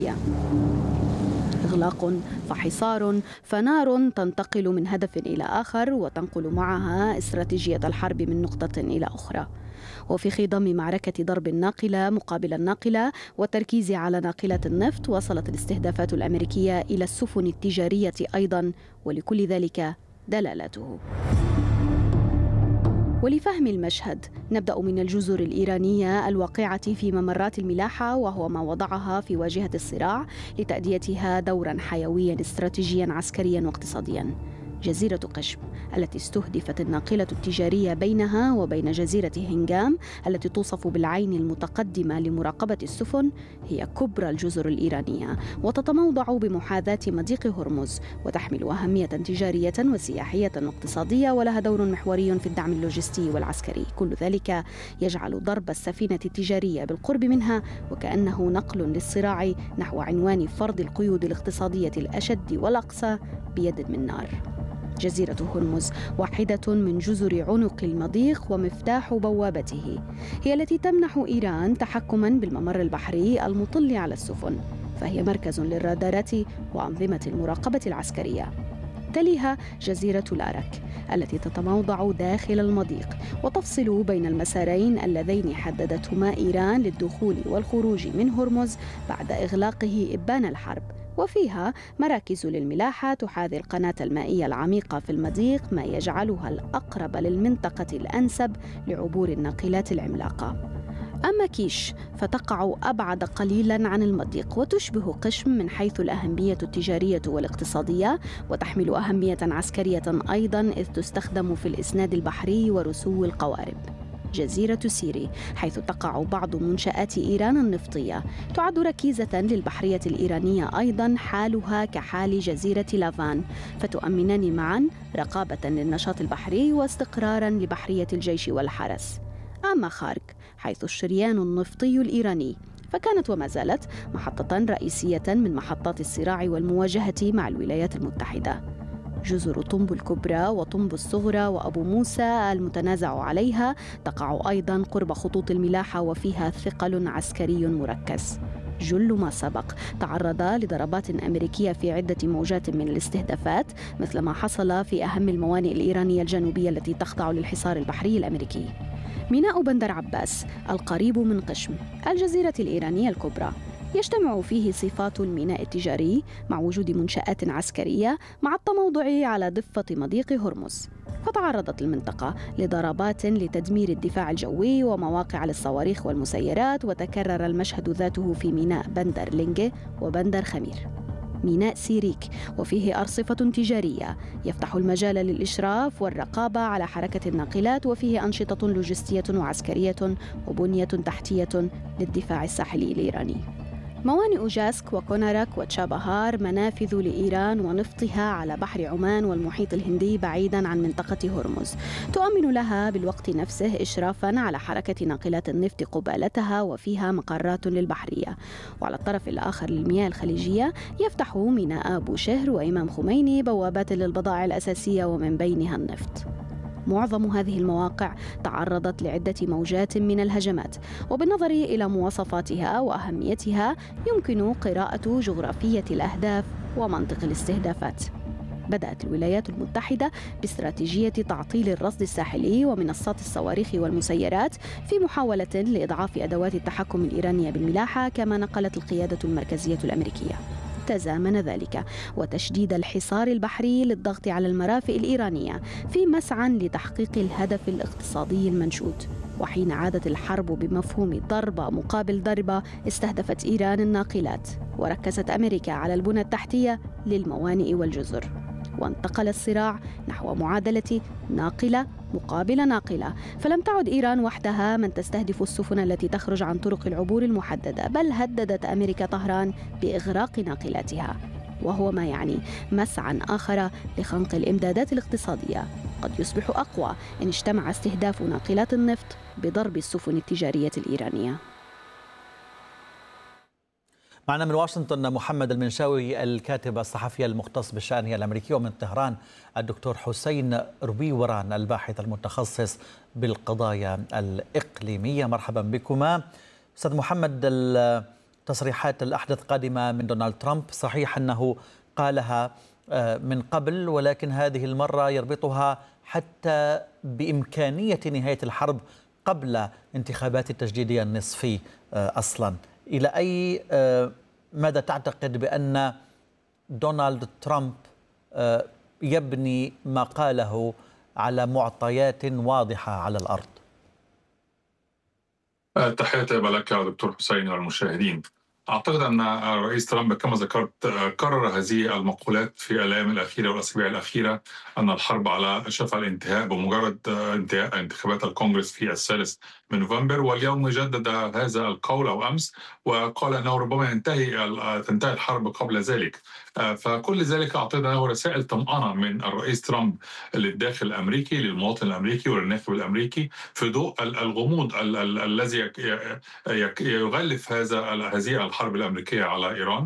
إغلاق فحصار فنار تنتقل من هدف إلى آخر وتنقل معها استراتيجية الحرب من نقطة إلى أخرى. وفي خضم معركة ضرب الناقلة مقابل الناقلة والتركيز على ناقلة النفط، وصلت الاستهدافات الأمريكية إلى السفن التجارية أيضا، ولكل ذلك دلالاته. ولفهم المشهد نبدأ من الجزر الإيرانية الواقعة في ممرات الملاحة، وهو ما وضعها في واجهة الصراع لتأديتها دورا حيويا استراتيجيا عسكريا واقتصاديا. جزيرة قشم التي استهدفت الناقلة التجارية بينها وبين جزيرة هنغام التي توصف بالعين المتقدمة لمراقبة السفن هي كبرى الجزر الإيرانية، وتتموضع بمحاذاة مضيق هرمز، وتحمل أهمية تجارية وسياحية واقتصادية، ولها دور محوري في الدعم اللوجستي والعسكري. كل ذلك يجعل ضرب السفينة التجارية بالقرب منها وكأنه نقل للصراع نحو عنوان فرض القيود الاقتصادية الأشد والأقصى بيد من نار. جزيرة هرمز واحدة من جزر عنق المضيق ومفتاح بوابته، هي التي تمنح إيران تحكماً بالممر البحري المطل على السفن، فهي مركز للرادارات وأنظمة المراقبة العسكرية. تليها جزيرة لارك التي تتموضع داخل المضيق وتفصل بين المسارين اللذين حددتهما إيران للدخول والخروج من هرمز بعد إغلاقه إبان الحرب، وفيها مراكز للملاحة تحاذي القناة المائية العميقة في المضيق، ما يجعلها الأقرب للمنطقة الأنسب لعبور الناقلات العملاقة. أما كيش فتقع أبعد قليلاً عن المضيق وتشبه قشم من حيث الأهمية التجارية والاقتصادية، وتحمل أهمية عسكرية أيضاً إذ تستخدم في الإسناد البحري ورسو القوارب. جزيرة سيري حيث تقع بعض منشآت إيران النفطية تعد ركيزة للبحرية الإيرانية أيضاً، حالها كحال جزيرة لافان، فتؤمنان معاً رقابة للنشاط البحري واستقراراً لبحرية الجيش والحرس. أما خارك حيث الشريان النفطي الإيراني فكانت وما زالت محطة رئيسية من محطات الصراع والمواجهة مع الولايات المتحدة. جزر طنب الكبرى وطنب الصغرى وأبو موسى المتنازع عليها تقع أيضا قرب خطوط الملاحة، وفيها ثقل عسكري مركز. جل ما سبق تعرض لضربات أمريكية في عدة موجات من الاستهدافات، مثل ما حصل في أهم الموانئ الإيرانية الجنوبية التي تخضع للحصار البحري الأمريكي. ميناء بندر عباس القريب من قشم الجزيرة الإيرانية الكبرى يجتمع فيه صفات الميناء التجاري مع وجود منشآت عسكرية مع التموضع على ضفة مضيق هرمز، فتعرضت المنطقة لضربات لتدمير الدفاع الجوي ومواقع للصواريخ والمسيرات، وتكرر المشهد ذاته في ميناء بندر لينجي وبندر خمير. ميناء سيريك وفيه أرصفة تجارية يفتح المجال للإشراف والرقابة على حركة الناقلات، وفيه أنشطة لوجستية وعسكرية وبنية تحتية للدفاع الساحلي الإيراني. موانئ جاسك وكونارك وتشابهار منافذ لإيران ونفطها على بحر عمان والمحيط الهندي بعيداً عن منطقة هرمز، تؤمن لها بالوقت نفسه إشرافاً على حركة ناقلات النفط قبالتها، وفيها مقرات للبحرية. وعلى الطرف الآخر للمياه الخليجية يفتح ميناء بوشهر وإمام خميني بوابات للبضائع الأساسية ومن بينها النفط. معظم هذه المواقع تعرضت لعدة موجات من الهجمات، وبالنظر إلى مواصفاتها وأهميتها يمكن قراءة جغرافية الأهداف ومنطق الاستهدافات. بدأت الولايات المتحدة باستراتيجية تعطيل الرصد الساحلي ومنصات الصواريخ والمسيرات في محاولة لإضعاف أدوات التحكم الإيرانية بالملاحة، كما نقلت القيادة المركزية الأمريكية. تزامن ذلك وتشديد الحصار البحري للضغط على المرافئ الإيرانية في مسعى لتحقيق الهدف الاقتصادي المنشود. وحين عادت الحرب بمفهوم ضربة مقابل ضربة، استهدفت إيران الناقلات وركزت أمريكا على البنى التحتية للموانئ والجزر، وانتقل الصراع نحو معادلة ناقلة مقابل ناقلة، فلم تعد إيران وحدها من تستهدف السفن التي تخرج عن طرق العبور المحددة، بل هددت أمريكا طهران بإغراق ناقلاتها، وهو ما يعني مسعى آخر لخنق الإمدادات الاقتصادية قد يصبح أقوى إن اجتمع استهداف ناقلات النفط بضرب السفن التجارية الإيرانية. معنا من واشنطن محمد المنشاوي الكاتب الصحفي المختص بالشأن الأمريكي، ومن طهران الدكتور حسين ربيوران الباحث المتخصص بالقضايا الإقليمية. مرحبا بكما. أستاذ محمد، تصريحات الأحدث قادمة من دونالد ترامب. صحيح أنه قالها من قبل، ولكن هذه المرة يربطها حتى بإمكانية نهاية الحرب قبل انتخابات التجديدية النصفي أصلا. إلى أي مدى تعتقد بأن دونالد ترامب يبني ما قاله على معطيات واضحة على الأرض؟ تحياتي لك يا دكتور حسين والمشاهدين. أعتقد أن الرئيس ترامب كما ذكرت كرر هذه المقولات في الأيام الأخيرة والأسابيع الأخيرة، أن الحرب على شفا الانتهاء بمجرد انتهاء انتخابات الكونغرس في 3 نوفمبر. واليوم جدد هذا القول أو أمس وقال أنه ربما تنتهي الحرب قبل ذلك. فكل ذلك أعتقد أنه رسائل طمأنة من الرئيس ترامب للداخل الأمريكي، للمواطن الأمريكي وللناخب الأمريكي، في ضوء الغموض الذي يغلف هذه الحرب الأمريكية على إيران.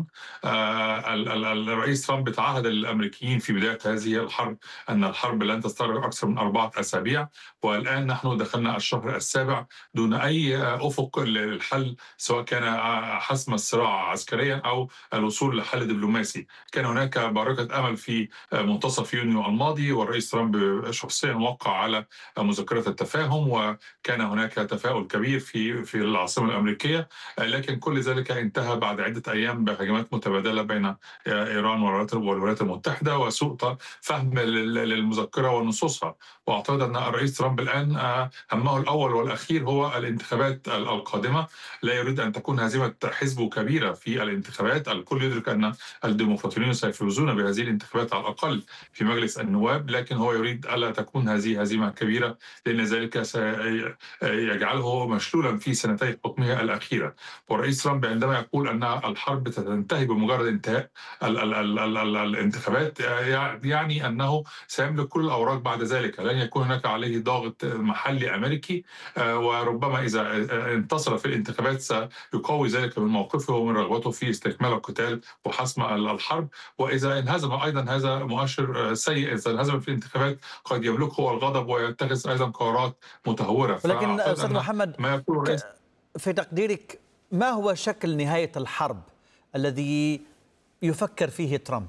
الرئيس ترامب تعهد للأمريكيين في بداية هذه الحرب أن الحرب لن تستمر أكثر من 4 أسابيع، والآن نحن دخلنا الشهر السابع دون أي أفق للحل، سواء كان حسم الصراع عسكريا أو الوصول لحل دبلوماسي. كان هناك بارقة أمل في منتصف يونيو الماضي، والرئيس ترامب شخصيا وقع على مذكرة التفاهم، وكان هناك تفاؤل كبير في العاصمة الأمريكية. لكن كل ذلك انتهى بعد عدة أيام بهجمات متبادلة بين إيران والولايات المتحدة وسوء فهم للمذكرة ونصوصها. وأعتقد أن الرئيس ترامب الآن همه الأول والأخير هو الانتخابات القادمة. لا يريد أن تكون هزيمة حزبه كبيرة في الانتخابات. الكل يدرك أن الديمقراطيين سيفوزون بهذه الانتخابات على الأقل في مجلس النواب، لكن هو يريد ألا تكون هذه هزيمة كبيرة، لأن ذلك سيجعله مشلولا في سنتي حكمه الأخيرة. والرئيس ترامب عندما يقول أن الحرب ستنتهي بمجرد انتهاء الانتخابات، يعني أنه سيملك كل الأوراق بعد ذلك، لن يكون هناك عليه ضاغط محلي أمريكي، وربما إذا انتصر في الانتخابات سيقوي ذلك من موقفه ومن رغبته في استكمال القتال وحسم الحرب. وإذا انهزم أيضا هذا مؤشر سيء، إذا انهزم في الانتخابات قد يملكه الغضب ويتخذ أيضا قرارات متهورة. ولكن أستاذ محمد، ما يقول الرئيس في تقديرك ما هو شكل نهاية الحرب الذي يفكر فيه ترامب؟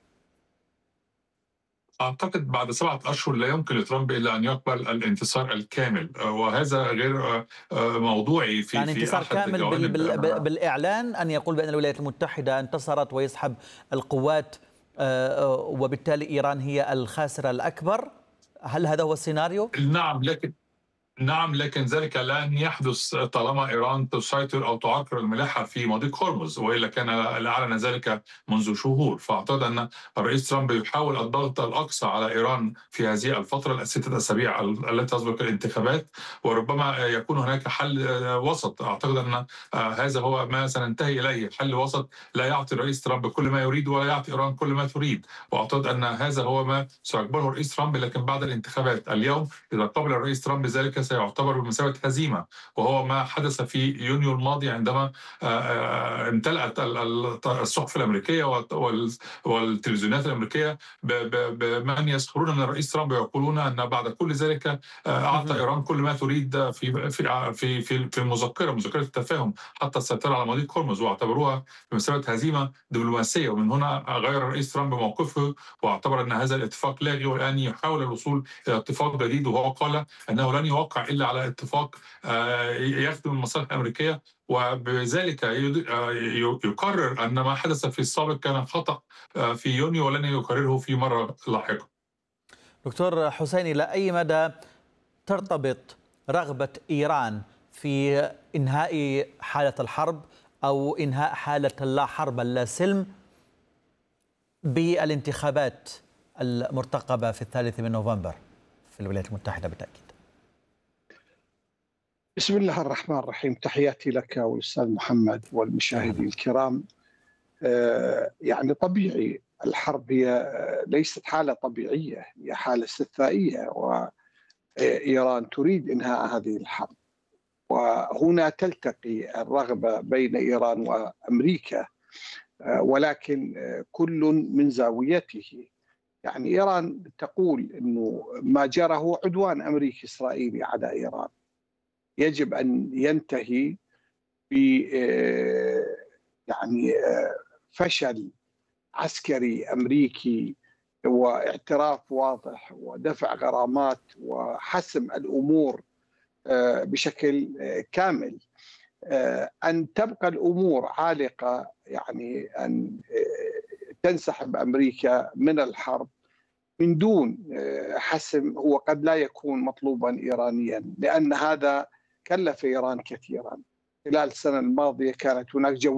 أعتقد بعد 7 أشهر لا يمكن لترامب إلا أن يقبل الانتصار الكامل، وهذا غير موضوعي في يعني انتصار أحد كامل بالإعلان، أن يقول بأن الولايات المتحدة انتصرت ويسحب القوات وبالتالي إيران هي الخاسرة الأكبر. هل هذا هو السيناريو؟ نعم، لكن ذلك لن يحدث طالما إيران تسيطر أو تعكر الملاحة في مضيق هرمز، وإلا كان أعلن ذلك منذ شهور. فأعتقد أن الرئيس ترامب يحاول الضغط الأقصى على إيران في هذه الفترة 6 أسابيع التي تسبق الانتخابات، وربما يكون هناك حل وسط. أعتقد أن هذا هو ما سننتهي إليه، حل وسط لا يعطي الرئيس ترامب كل ما يريد ولا يعطي إيران كل ما تريد. وأعتقد أن هذا هو ما سيقبله الرئيس ترامب، لكن بعد الانتخابات. اليوم إذا قبل الرئيس ترامب ذلك سيعتبر بمثابة هزيمة، وهو ما حدث في يونيو الماضي عندما امتلأت الصحف الأمريكية والتلفزيونات الأمريكية بمن يسخرون من الرئيس ترامب ويقولون أن بعد كل ذلك أعطى إيران كل ما تريد في مذكرة التفاهم حتى السيطرة على مضيق هرمز، واعتبروها بمثابة هزيمة دبلوماسية. ومن هنا غير الرئيس ترامب موقفه واعتبر أن هذا الاتفاق لاغي، والآن يحاول الوصول إلى اتفاق جديد، وهو قال أنه لن يوقع إلا على اتفاق يخدم المصالح الأمريكية، وبذلك يقرر أن ما حدث في السابق كان خطأ في يونيو ولن يكرره في مرة لاحقة. دكتور حسين، إلى أي مدى ترتبط رغبة إيران في إنهاء حالة الحرب أو إنهاء حالة اللا حرب اللا سلم بالانتخابات المرتقبة في 3 نوفمبر في الولايات المتحدة بالتأكيد؟ بسم الله الرحمن الرحيم. تحياتي لك والأستاذ محمد والمشاهدين الكرام. يعني طبيعي الحرب هي ليست حالة طبيعية، هي حالة استثنائية، وإيران تريد إنهاء هذه الحرب. وهنا تلتقي الرغبة بين إيران وأمريكا، ولكن كل من زاويته. يعني إيران تقول أنه ما جرى هو عدوان أمريكي إسرائيلي على إيران، يجب أن ينتهي يعني فشل عسكري أمريكي واعتراف واضح ودفع غرامات وحسم الأمور بشكل كامل. أن تبقى الأمور عالقة، يعني أن تنسحب أمريكا من الحرب من دون حسم، هو قد لا يكون مطلوبا إيرانيا، لأن هذا كلف إيران كثيرا. خلال السنة الماضية كانت هناك